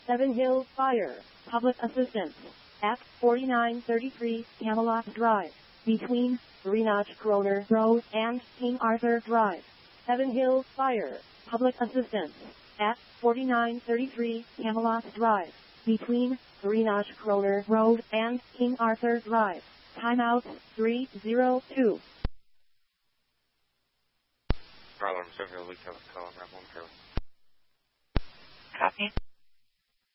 Seven Hills Fire, Public Assistance, at 4933 Camelot Drive, between Renoch Kroner Road and King Arthur Drive. Seven Hills Fire, Public Assistance, at 4933 Camelot Drive, between Renoch Kroner Road and King Arthur Drive. Timeout 302. Fire alarm 7 Hills, we have a call on Route 1 Copy.